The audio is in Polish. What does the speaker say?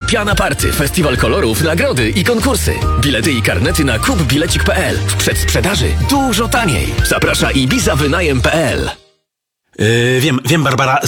Piana Party, festiwal kolorów, nagrody i konkursy. Bilety i karnety na kupbilecik.pl. W przedsprzedaży dużo taniej. Zaprasza ibizawynajem.pl. Wiem, Barbara,